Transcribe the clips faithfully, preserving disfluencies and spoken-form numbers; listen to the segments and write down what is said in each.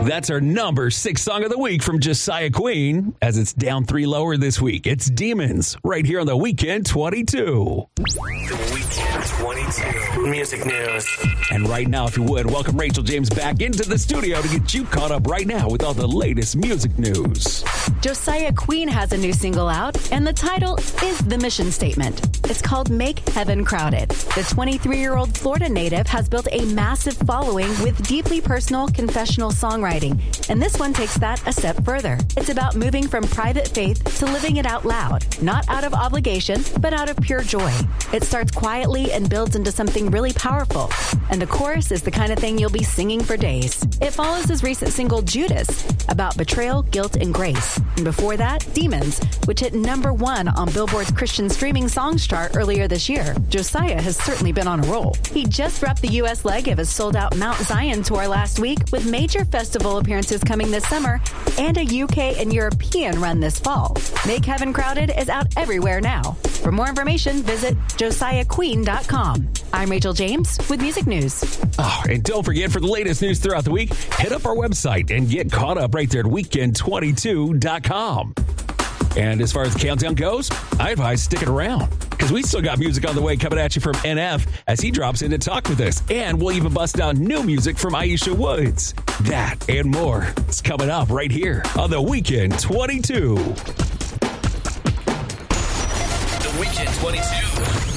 That's our number six song of the week from Josiah Queen, as it's down three lower this week. It's Demons, right here on the Weekend twenty-two. The Weekend twenty-two Music News. And right now, if you would, welcome Rachel James back into the studio to get you caught up right now with all the latest music news. Josiah Queen has a new single out, and the title is the mission statement. It's called Make Heaven Crowded. The twenty-three-year-old Florida native has built a massive following with deeply personal confessional songwriting, and this one takes that a step further. It's about moving from private faith to living it out loud, not out of obligation, but out of pure joy. It starts quietly and builds into something really powerful, and the chorus is the kind of thing you'll be singing for days. It follows his recent single Judas, about betrayal, guilt, and grace. And before that, Demons, which hit number one on Billboard's Christian streaming songs chart earlier this year. Josiah has certainly been on a roll. He just wrapped the U S leg of his sold-out Mount Zion tour last week, with major festival appearances coming this summer and a U K and European run this fall. Make Heaven Crowded is out everywhere now. For more information, visit josiah queen dot com. I'm Rachel James with Music News. Oh, and don't forget, for the latest news throughout the week, hit up our website and get caught up right there at weekend twenty-two dot com. And as far as the countdown goes, I advise sticking around, because we still got music on the way coming at you from N F as he drops in to talk with us. And we'll even bust out new music from Aisha Woods. That and more is coming up right here on the Weekend twenty-two. The Weekend twenty-two.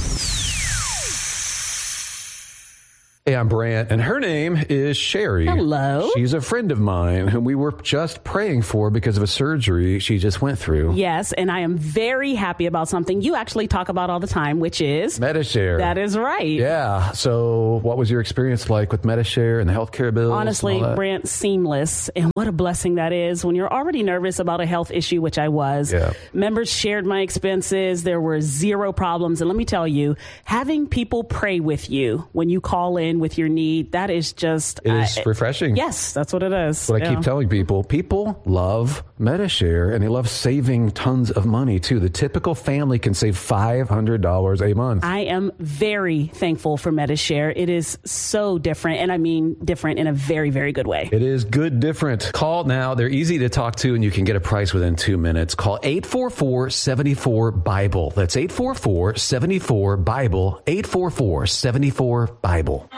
Hey, I'm Brant, and her name is Sherry. Hello. She's a friend of mine whom we were just praying for because of a surgery she just went through. Yes, and I am very happy about something you actually talk about all the time, which is Medi-Share. That is right. Yeah. So what was your experience like with Medi-Share and the healthcare bills? Honestly, Brant, seamless. And what a blessing that is when you're already nervous about a health issue, which I was. Yeah. Members shared my expenses. There were zero problems. And let me tell you, having people pray with you when you call in with your need, that is just... It is uh, refreshing. Yes, that's what it is. That's what yeah. I keep telling people. People love Medi-Share, and they love saving tons of money, too. The typical family can save five hundred dollars a month. I am very thankful for Medi-Share. It is so different, and I mean different in a very, very good way. It is good different. Call now. They're easy to talk to, and you can get a price within two minutes. Call eight four four, seven four, BIBLE. That's eight four four, seven four, BIBLE. eight four four, seven four, BIBLE.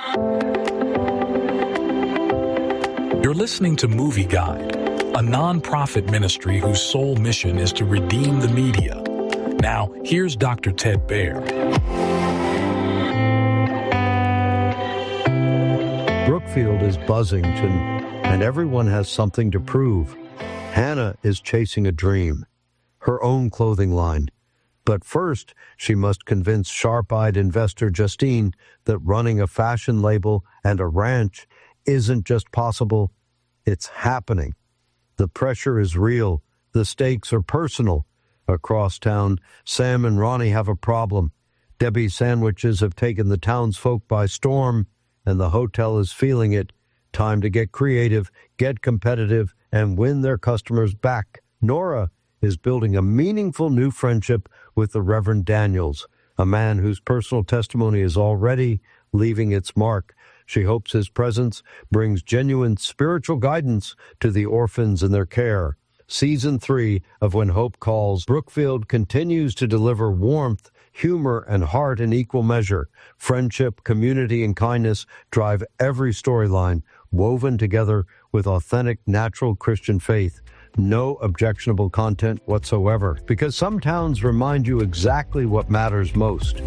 You're listening to Movie Guide, a non-profit ministry whose sole mission is to redeem the media. Now, here's Doctor Ted Baer. Brookfield is Buzzington, and everyone has something to prove. Hannah is chasing a dream, her own clothing line. But first, she must convince sharp-eyed investor Justine that running a fashion label and a ranch isn't just possible, it's happening. The pressure is real. The stakes are personal. Across town, Sam and Ronnie have a problem. Debbie's sandwiches have taken the townsfolk by storm, and the hotel is feeling it. Time to get creative, get competitive, and win their customers back. Nora is building a meaningful new friendship with the Reverend Daniels, a man whose personal testimony is already leaving its mark. She hopes his presence brings genuine spiritual guidance to the orphans in their care. Season three of When Hope Calls, Brookfield continues to deliver warmth, humor, and heart in equal measure. Friendship, community, and kindness drive every storyline, woven together with authentic, natural Christian faith. No objectionable content whatsoever, because some towns remind you exactly what matters most.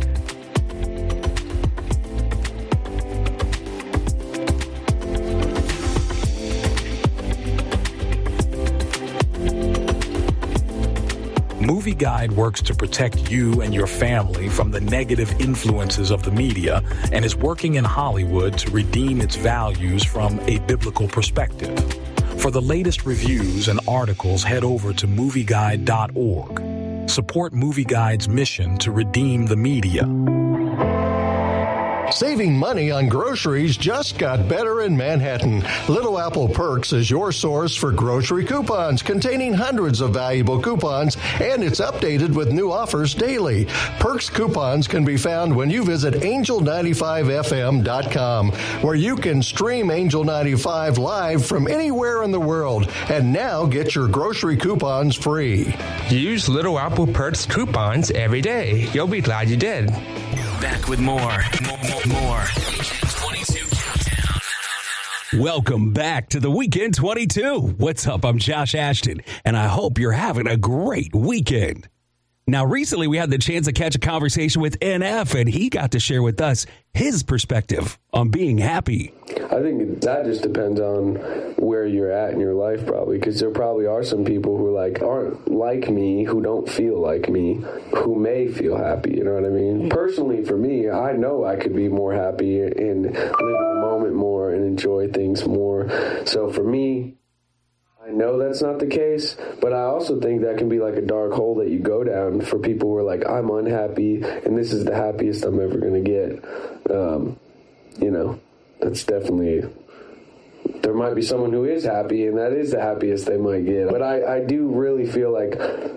Movie Guide works to protect you and your family from the negative influences of the media and is working in Hollywood to redeem its values from a biblical perspective. For the latest reviews and articles, head over to movie guide dot org. Support Movie Guide's mission to redeem the media. Saving money on groceries just got better in Manhattan. Little Apple Perks is your source for grocery coupons containing hundreds of valuable coupons, and it's updated with new offers daily. Perks coupons can be found when you visit angel ninety-five f m dot com, where you can stream Angel ninety-five live from anywhere in the world, and now get your grocery coupons free. Use Little Apple Perks coupons every day. You'll be glad you did. Back with more. More, more, more. twenty-two Countdown. Welcome back to the Weekend twenty-two. What's up? I'm Josh Ashton, and I hope you're having a great weekend. Now, recently we had the chance to catch a conversation with N F, and he got to share with us his perspective on being happy. I think that just depends on where you're at in your life, probably, because there probably are some people who like aren't like me, who don't feel like me, who may feel happy, you know what I mean? Personally, for me, I know I could be more happy and live in the moment more and enjoy things more. So for me, I know that's not the case, but I also think that can be like a dark hole that you go down for people who are like, I'm unhappy, and this is the happiest I'm ever going to get. Um, you know, that's definitely, there might be someone who is happy, and that is the happiest they might get. But I, I do really feel like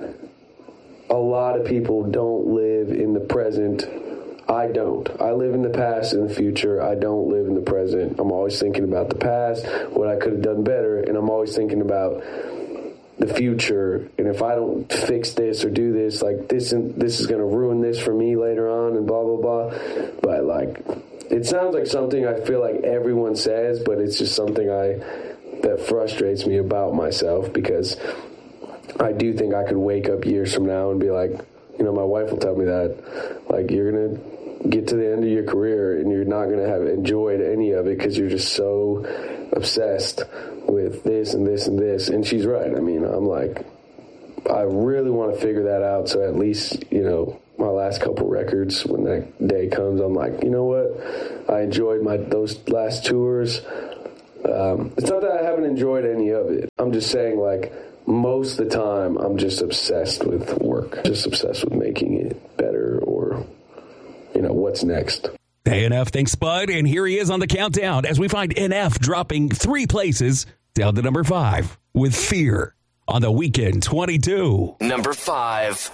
a lot of people don't live in the present. I don't. I live in the past and the future. I don't live in the present. I'm always thinking about the past, what I could have done better, and I'm always thinking about the future. And if I don't fix this or do this, like this, this is going to ruin this for me later on, and blah blah blah. But like, it sounds like something I feel like everyone says, but it's just something I that frustrates me about myself, because I do think I could wake up years from now and be like, you know, my wife will tell me that, like, you're going to get to the end of your career and you're not going to have enjoyed any of it because you're just so obsessed with this and this and this. And she's right. I mean, I'm like, I really want to figure that out. So at least, you know, my last couple records, when that day comes, I'm like, you know what? I enjoyed my those last tours. Um, it's not that I haven't enjoyed any of it. I'm just saying, like, most of the time, I'm just obsessed with work, just obsessed with making it better, or, you know, what's next. Hey, N F, thanks, Bud. And here he is on the countdown as we find N F dropping three places down to number five with Fear on the Weekend twenty-two. Number five.